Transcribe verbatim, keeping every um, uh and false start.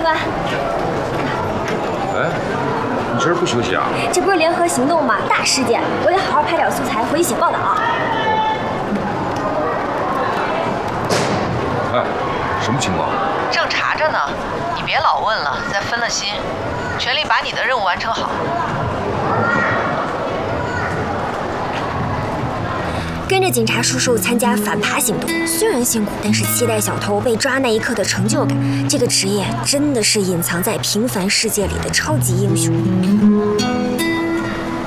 官。 哎，你这儿不休息啊？ 这不是联合行动吗？大事件，我得好好拍点素材，回去写报道。 哎，什么情况？ 正查着呢，你别老问了，再分了心，全力把你的任务完成好。 跟着警察叔叔参加反扒行动，虽然辛苦，但是期待小偷被抓那一刻的成就感，这个职业真的是隐藏在平凡世界里的超级英雄。